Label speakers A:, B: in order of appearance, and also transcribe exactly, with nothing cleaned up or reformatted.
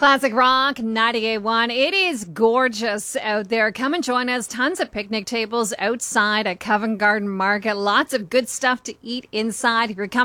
A: Classic Rock ninety-eight point one. It is gorgeous out there. Come and join us. Tons of picnic tables outside at Covent Garden Market. Lots of good stuff to eat inside. If you're coming